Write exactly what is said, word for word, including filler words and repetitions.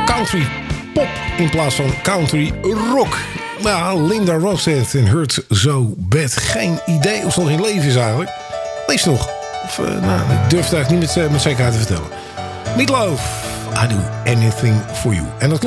country pop in plaats van country rock. Nou, Linda Ronstadt en Hurt So Bad. Geen idee of ze nog in leven is eigenlijk. Lees nog. Of, uh, nou, ik durf het eigenlijk niet met, uh, met zekerheid te vertellen. Meatloaf, I Do Anything For You. En dat klopt.